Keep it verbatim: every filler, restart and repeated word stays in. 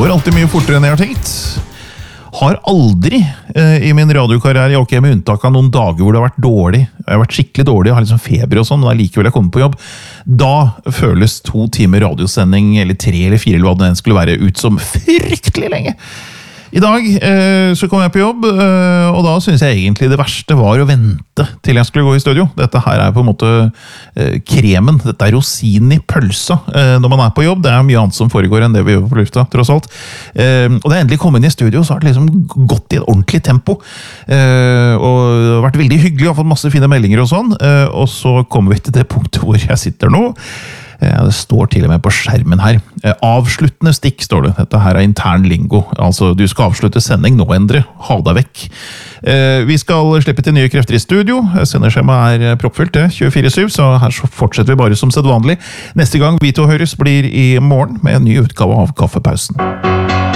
går alltid mye fortere enn jeg har tenkt. Har aldri eh, i min radiokarriere, ok, med unntak av noen dager hvor det har vært dårlig, jeg har vært skikkelig dårlig, jeg har liksom feber og sånn, og likevel jeg kommer på jobb, da føles to timer radiosending, eller tre eller fire, eller hva det enn skulle være, ut som fryktelig lenge. I dag eh, så kom jeg på jobb, eh, og da synes jeg egentlig det verste var å vente til jeg skulle gå i studio. Dette her er på en måte eh, kremen, dette er rosinen i pølsa eh, når man er på jobb. Det er mye annet som foregår enn det vi gjør på lufta, tross alt. Eh, og da jeg endelig kom inn i studio, så har det liksom gått i et ordentlig tempo. Eh, og det har vært veldig hyggelig, jeg har fått masse fine meldinger og sånn. Eh, og så kommer vi til det punktet hvor jeg sitter nå. Det står til og med på skjermen her. Avsluttende stikk, står det. Dette her er intern lingo. Altså, du skal avslutte sending nå, Endre. Ha deg vekk. Vi skal slippe til nye krefter i studio. Sendeskjemaet er proppfylt, det. tjuefire syv, så her fortsetter vi bare som sedvanlig. Neste gang vi to høres blir i morgen med en ny utgave av Kaffepausen.